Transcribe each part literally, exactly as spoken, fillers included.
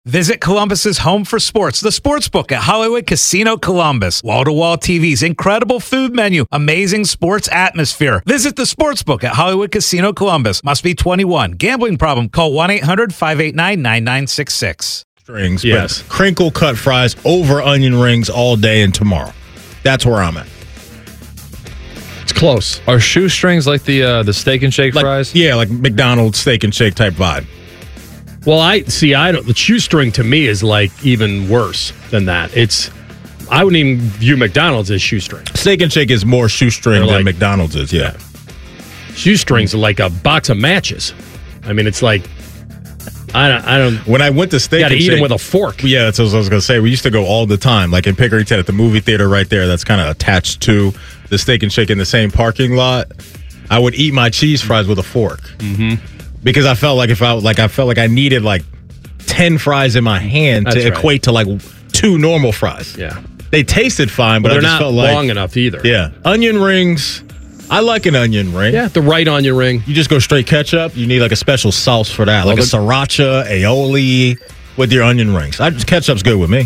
Visit Columbus's home for sports, the Sportsbook at Hollywood Casino Columbus. Wall-to-wall T Vs, incredible food menu, amazing sports atmosphere. Visit the Sportsbook at Hollywood Casino Columbus. Must be twenty-one. Gambling problem? Call one eight hundred five eight nine nine nine six six. Strings, Yes. but crinkle cut fries over onion rings all day and tomorrow. That's where I'm at. It's close. Are shoestrings like the uh, the steak and shake Like, fries? yeah, like McDonald's steak and shake type vibe. Well, I see. I don't. The shoestring to me is like even worse than that. It's. I wouldn't even view McDonald's as shoestring. Steak and shake is more shoestring They're than like- McDonald's is. Yeah. Shoestrings are like a box of matches. I mean, it's like I don't. I don't. When I went to steak Got to and eat shake, them with a fork. yeah, that's what I was going to say. We used to go all the time, like in Pickerington at the movie theater right there. That's kind of attached to the steak and shake in the same parking lot. I would eat my cheese fries with a fork. Mm-hmm. Because I felt like if I like I felt like I needed like ten fries in my hand That's to right. equate to like two normal fries. Yeah, They tasted fine, but, but I they're just not felt like long enough either. yeah, onion rings. I like an onion ring. Yeah, the right onion ring. You just go straight ketchup. You need like a special sauce for that, like Well, a the- sriracha, aioli with your onion rings. I just ketchup's good with me.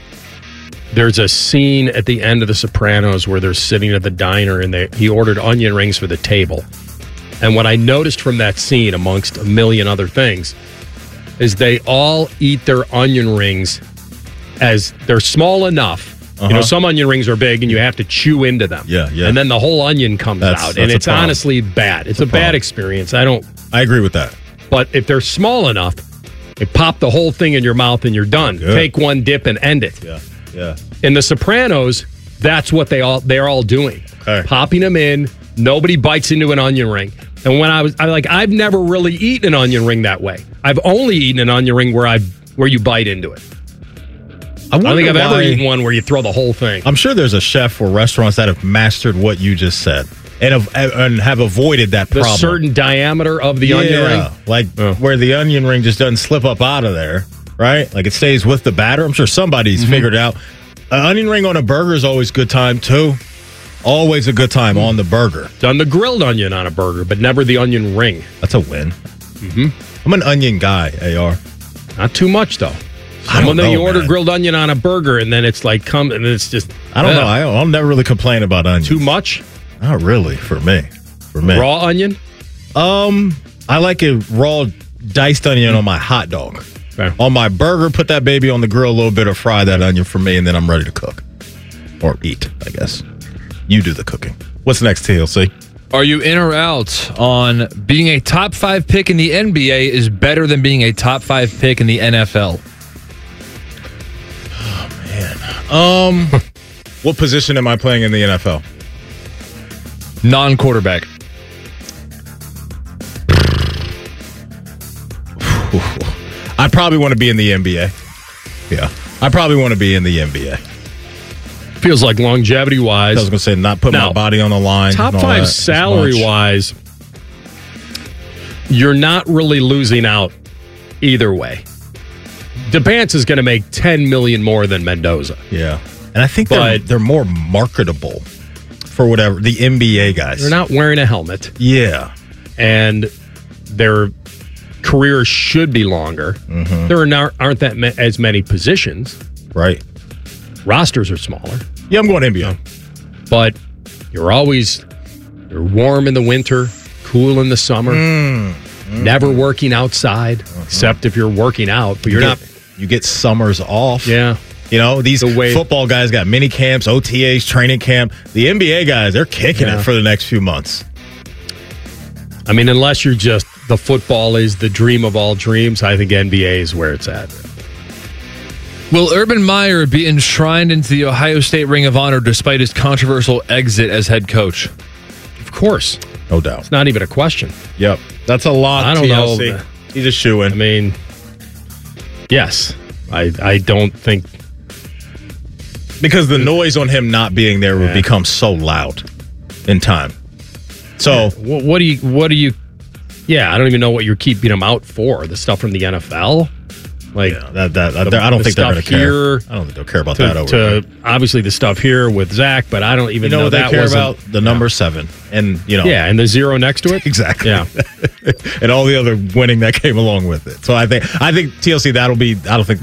There's a scene at the end of The Sopranos where they're sitting at the diner and they he ordered onion rings for the table. And what I noticed from that scene, amongst a million other things, is they all eat their onion rings as they're small enough. You know, Uh-huh. some onion rings are big and you have to chew into them. Yeah, yeah. And then the whole onion comes That's- out. that's And a it's problem. honestly bad. It's a a, bad problem. experience. I don't, I agree with that. but if they're small enough, they pop the whole thing in your mouth and you're done. Good. Take one dip and end it. Yeah, yeah. In The Sopranos, that's what they all they're all doing. Okay. Popping them in. Nobody bites into an onion ring. And when I was I like I've never really eaten an onion ring that way. I've only eaten an onion ring where I where you bite into it. I, I don't think I've ever why- eaten one where you throw the whole thing. I'm sure there's a chef or restaurants that have mastered what you just said and have, and have avoided that the problem. certain diameter of the yeah, onion ring. like Oh. where the onion ring just doesn't slip up out of there, right? Like it stays with the batter. I'm sure somebody's Mm-hmm. figured it out. An onion ring on a burger is always good time too. Always a good time on the burger. Done the grilled onion on a burger, but never the onion ring. That's a win. Mm-hmm. I'm an onion guy, A R. Not too much though. I don't When they know, order man. grilled onion on a burger and then it's like come and it's just I don't uh, know. I, I'll never really complain about onions. too much. Not really for me. For me. Raw onion. Um, I like a raw diced onion on my hot dog. Okay. On my burger, put that baby on the grill a little bit or fry that onion for me, and then I'm ready to cook. Or eat, I guess. You do the cooking. What's next, T L C? Are you in or out on being a top five pick in the N B A is better than being a top five pick in the N F L? Um, what position am I playing in the N F L? Non-quarterback. I probably want to be in the N B A. Yeah. I probably want to be in the N B A. Feels like longevity I wise. was going to say not put Now, my body on the line. Top and all five that as salary much. wise, you're not really losing out either way. DePance is going to make ten million more than Mendoza. Yeah. And I think they're, But- they're more marketable for whatever. The N B A guys. They're not wearing a helmet, Yeah. and their careers should be longer. Mm-hmm. There are not, aren't that ma- as many positions. Right. Rosters are smaller, Yeah, I'm going N B A. but you're always you're warm in the winter, cool in the summer. Mm-hmm. Never working outside, except if you're working out. But you're you not. get, You get summers off. Yeah. You know, these The way- football guys got mini camps, O T As, training camp. The N B A guys, they're kicking Yeah. it for the next few months. I mean, unless you're just the football is the dream of all dreams, I think N B A is where it's at. Will Urban Meyer be enshrined into the Ohio State Ring of Honor despite his controversial exit as head coach? Of course. No doubt. It's not even a question. Yep. That's a lot. I don't T L C. know. He's a shoo-in. I mean, yes. I, I don't think. Because the noise on him not being there would Yeah. become so loud in time. So, What, what do you, what do you, yeah, I don't even know what you're keeping him out for. The stuff from the N F L? Like, yeah, that, that, that, the- I don't the think they're going stuff to care. here I don't think they'll care about that to, over to there. obviously the stuff here with Zach, but I don't even You know know what they that care wasn't- about? The number seven. And, you know. Yeah, and the zero next to it? Exactly. Yeah. And all the other winning that came along with it. So I think I think T L C that'll be I don't think